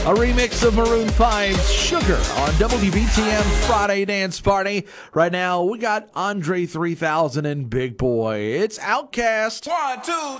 A remix of Maroon 5's Sugar on WBTM's Friday Dance Party. Right now, we got Andre 3000 and Big Boy. It's Outkast. 1, 2,